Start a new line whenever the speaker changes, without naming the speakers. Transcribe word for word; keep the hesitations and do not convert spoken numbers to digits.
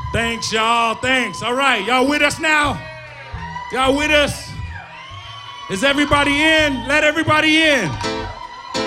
Thanks, y'all. Thanks. All right. Y'all with us now? Y'all with us? Is everybody in? Let everybody in.